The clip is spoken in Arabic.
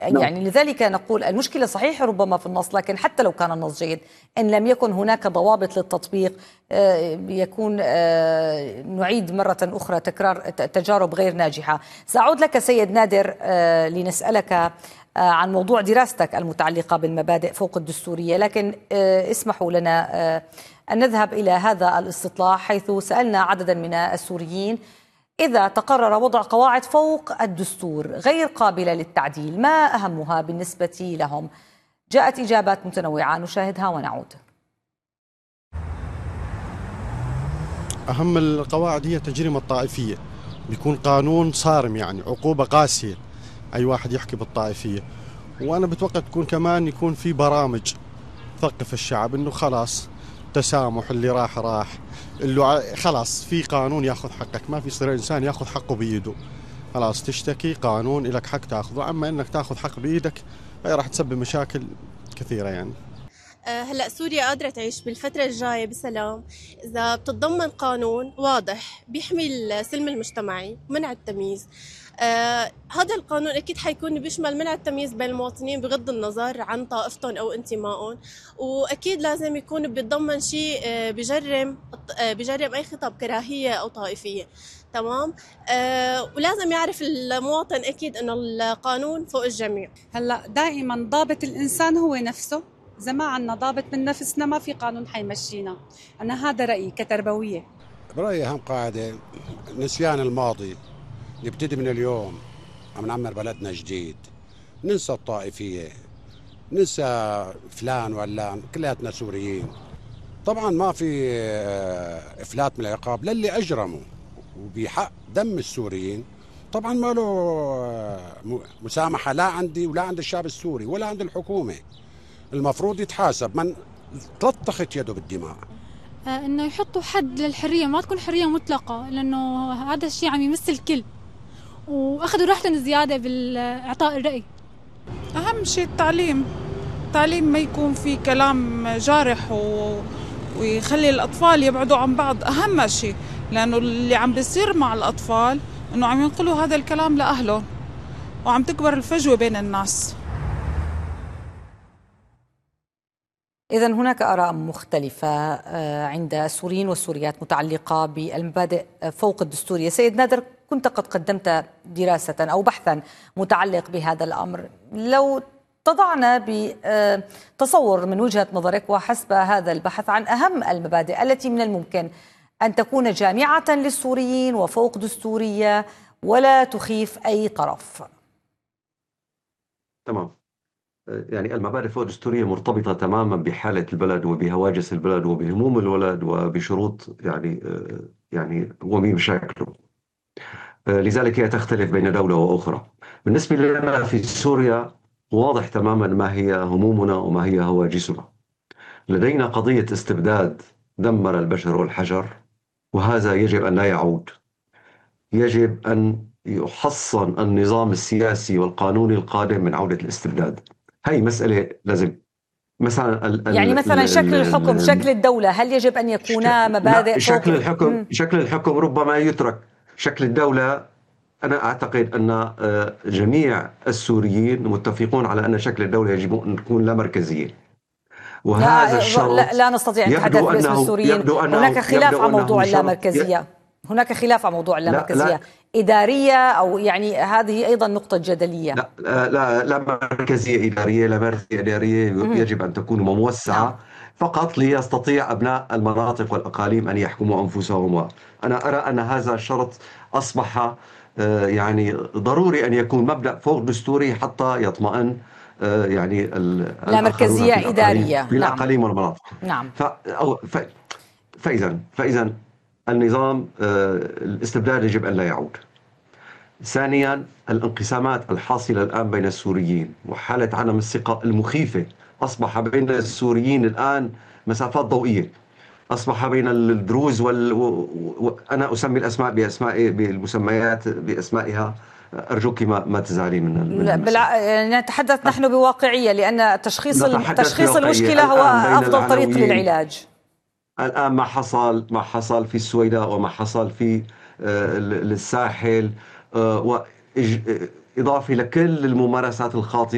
نعم. يعني لذلك نقول المشكلة صحيح ربما في النص، لكن حتى لو كان النص جيد إن لم يكن هناك ضوابط للتطبيق يكون نعيد مرة أخرى تكرار تجارب غير ناجحة. سأعود لك سيد نادر لنسألك عن موضوع دراستك المتعلقة بالمبادئ فوق الدستورية، لكن اسمحوا لنا أن نذهب إلى هذا الاستطلاع، حيث سألنا عددا من السوريين إذا تقرر وضع قواعد فوق الدستور غير قابلة للتعديل ما أهمها بالنسبة لهم. جاءت إجابات متنوعة، نشاهدها ونعود. أهم القواعد هي التجريمة الطائفية، بيكون قانون صارم، يعني عقوبة قاسية أي واحد يحكي بالطائفية. وأنا بتوقع تكون كمان يكون في برامج ثقف الشعب إنه خلاص تسامح، اللي راح اللي خلاص في قانون ياخذ حقك، ما في يصير الإنسان ياخذ حقه بيده. خلاص تشتكي قانون لك حق تاخذه، أما إنك تاخذ حق بإيدك هي راح تسبب مشاكل كثيرة. يعني هلأ سوريا قادرة تعيش بالفترة الجاية بسلام إذا بتتضمن قانون واضح بيحمي السلم المجتمعي ومنع التمييز. هذا القانون أكيد حيكون بيشمل منع التمييز بين المواطنين بغض النظر عن طائفتهم أو انتمائهم، وأكيد لازم يكون بيتضمن شيء بيجرم أي خطاب كراهية أو طائفية. تمام. ولازم يعرف المواطن أكيد أنه القانون فوق الجميع. هلأ دائما ضابط الإنسان هو نفسه، إذا ما عنا ضابط من نفسنا ما في قانون حيمشينا. أنا هذا رأيي كتربوية. برأيي أهم قاعدة نسيان الماضي، نبتدي من اليوم عم نعمر بلدنا جديد، ننسى الطائفية، ننسى فلان ولا كلياتنا سوريين. طبعا ما في إفلات من العقاب للي أجرموا وبحق دم السوريين. طبعا ما له مسامحة لا عندي ولا عند الشعب السوري ولا عند الحكومة. المفروض يتحاسب من تلطخت يده بالدماء. انه يحطوا حد للحريه، ما تكون حريه مطلقه، لانه هذا الشيء عم يمس الكل، واخذوا راحتهم زياده بالاعطاء الراي. اهم شيء التعليم ما يكون في كلام جارح ويخلي الاطفال يبعدوا عن بعض. اهم شيء، لانه اللي عم بيصير مع الاطفال انه عم ينقلوا هذا الكلام لاهلهم وعم تكبر الفجوه بين الناس. إذن هناك آراء مختلفة عند السوريين والسوريات متعلقة بالمبادئ فوق الدستورية. سيد نادر، كنت قد قدمت دراسة أو بحثا متعلق بهذا الأمر، لو تضعنا بتصور من وجهة نظرك وحسب هذا البحث عن أهم المبادئ التي من الممكن أن تكون جامعة للسوريين وفوق دستورية ولا تخيف أي طرف. تمام. يعني المبادئ فوق الدستورية مرتبطة تماما بحالة البلد وبهواجس البلد وبهموم البلد وبشروط يعني وبمشاكله. لذلك هي تختلف بين دولة وأخرى. بالنسبة لنا في سوريا واضح تماما ما هي همومنا وما هي هواجسنا. لدينا قضية استبداد دمر البشر والحجر، وهذا يجب أن لا يعود. يجب أن يحصن النظام السياسي والقانوني القادم من عودة الاستبداد. هاي مسألة لازم مثلا يعني مثلا شكل الحكم، شكل الدولة، هل يجب أن يكون مبادئ شكل الحكم؟ شكل الحكم ربما يترك. شكل الدولة أنا أعتقد أن جميع السوريين متفقون على أن شكل الدولة يجب أن تكون لا مركزية، وهذا الشرط لا نستطيع أن نتحدث باسم السوريين. هناك خلاف عن موضوع اللامركزية. هناك خلاف عن موضوع اللامركزية. إدارية أو يعني هذه أيضا نقطة جدلية. لا مركزية إدارية، لا مركزية إدارية يجب أن تكون موسعة فقط ليستطيع أبناء المناطق والأقاليم أن يحكموا أنفسهم. أنا أرى أن هذا الشرط أصبح يعني ضروري أن يكون مبدأ فوق دستوري حتى يطمئن يعني لا مركزية إدارية في الأقاليم والمناطق. نعم. فإذا النظام الاستبداد يجب أن لا يعود. ثانيا، الانقسامات الحاصلة الآن بين السوريين وحالة عدم الثقة المخيفة. أصبح بين السوريين الآن مسافات ضوئية. أصبح بين الدروز أنا أسمي الأسماء بالمسميات بأسمائها، أرجوك ما تزعلي من نتحدث نحن بواقعية، لأن تشخيص المشكلة هو أفضل طريق للعلاج. الآن ما حصل في السويداء وما حصل في الساحل، وإضافة لكل الممارسات الخاطئة